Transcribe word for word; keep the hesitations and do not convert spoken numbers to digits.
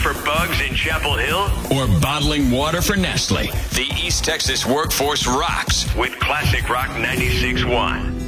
for bugs in Chapel Hill? Or bottling water for Nestle? The East Texas workforce rocks with Classic Rock ninety-six point one.